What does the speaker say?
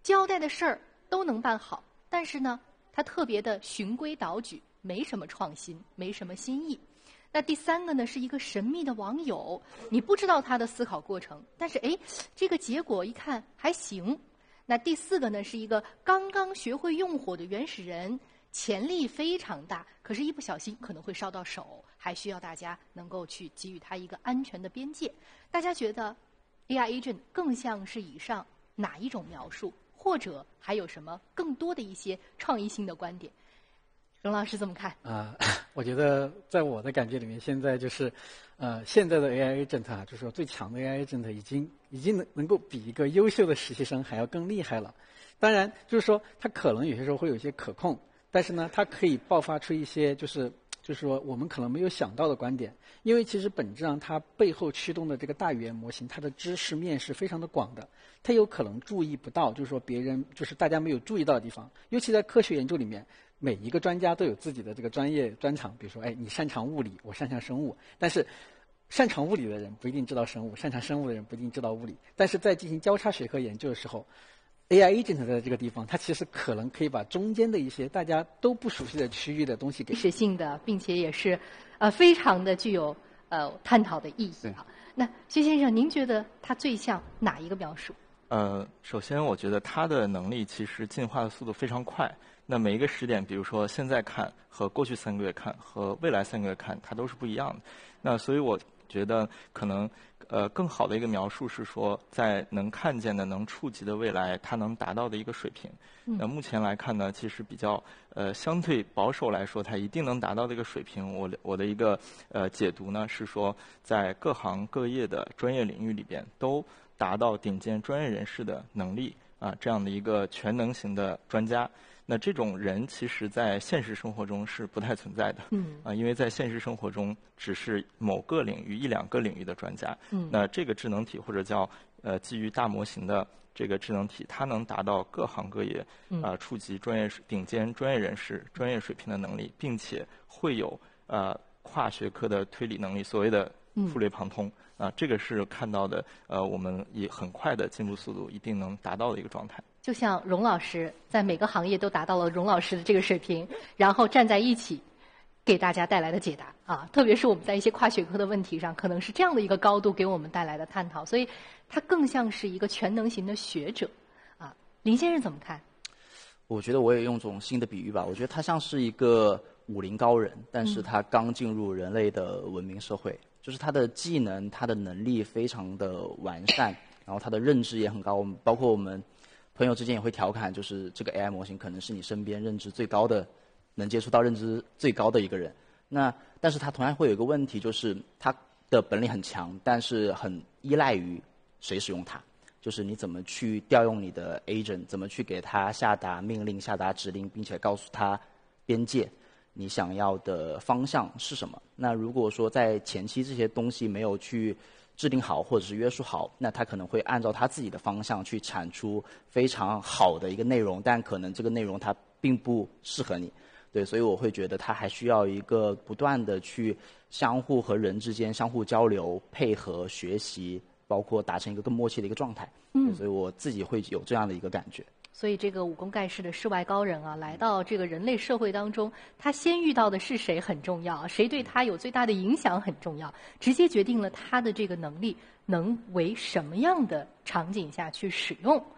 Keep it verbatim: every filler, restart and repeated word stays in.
交代的事儿都能办好，但是呢，他特别的循规蹈矩，没什么创新，没什么新意。那第三个呢，是一个神秘的网友，你不知道他的思考过程，但是哎，这个结果一看还行。那第四个呢，是一个刚刚学会用火的原始人，潜力非常大，可是一不小心可能会烧到手，还需要大家能够去给予他一个安全的边界。大家觉得 A I agent 更像是以上哪一种描述，或者还有什么更多的一些创意性的观点？荣老师怎么看？ 啊、呃，我觉得在我的感觉里面，现在就是，呃，现在的 A I agent 啊，就是说最强的 A I agent 已经已经能能够比一个优秀的实习生还要更厉害了。当然，就是说它可能有些时候会有一些可控，但是呢，它可以爆发出一些就是就是说我们可能没有想到的观点。因为其实本质上它背后驱动的这个大语言模型，它的知识面是非常的广的，它有可能注意不到，就是说别人就是大家没有注意到的地方，尤其在科学研究里面。每一个专家都有自己的这个专业专长，比如说，哎，你擅长物理，我擅长生物。但是，擅长物理的人不一定知道生物，擅长生物的人不一定知道物理。但是在进行交叉学科研究的时候 ，A I agent 在这个地方，它其实可能可以把中间的一些大家都不熟悉的区域的东西给实性的，并且也是呃非常的具有呃探讨的意义啊。那薛先生，您觉得它最像哪一个描述？ 呃，首先我觉得它的能力其实进化的速度非常快。那每一个时点，比如说现在看和过去三个月看和未来三个月看，它都是不一样的。那所以我觉得可能呃更好的一个描述是说，在能看见的、能触及的未来，它能达到的一个水平。那目前来看呢，其实比较呃相对保守来说，它一定能达到的一个水平。我我的一个呃解读呢是说，在各行各业的专业领域里边都达到顶尖专业人士的能力啊，这样的一个全能型的专家。那这种人其实在现实生活中是不太存在的， 嗯， 啊，因为在现实生活中只是某个领域一两个领域的专家， 嗯， 那这个智能体或者叫呃基于大模型的这个智能体，它能达到各行各业啊、呃、触及专业顶尖专业人士专业水平的能力，并且会有呃跨学科的推理能力，所谓的触类旁通。啊，这个是看到的，呃，我们以很快的进步速度一定能达到的一个状态。 就像荣老师在每个行业都达到了荣老师的这个水平，然后站在一起给大家带来的解答啊，特别是我们在一些跨学科的问题上，可能是这样的一个高度给我们带来的探讨，所以它更像是一个全能型的学者啊。林先生怎么看？ 我觉得我也用种新的比喻吧，我觉得他像是一个武林高人，但是他刚进入人类的文明社会。就是他的技能、他的能力非常的完善，然后他的认知也很高。我们包括我们朋友之间也会调侃，就是这个 A I 模型可能是你身边认知最高的、能接触到认知最高的一个人。那但是他同样会有一个问题，就是他的本领很强，但是很依赖于谁使用它。就是你怎么去调用你的 agent， 怎么去给他下达命令、下达指令，并且告诉他边界。你想要的方向是什么？那如果说在前期这些东西没有去制定好或者是约束好，那他可能会按照他自己的方向去产出非常好的一个内容，但可能这个内容它并不适合你。对，所以我会觉得它还需要一个不断的去相互和人之间相互交流、配合、学习，包括达成一个更默契的一个状态。嗯，所以我自己会有这样的一个感觉。 所以这个武功盖世的世外高人啊，来到这个人类社会当中，他先遇到的是谁很重要，谁对他有最大的影响很重要，直接决定了他的这个能力能为什么样的场景下去使用。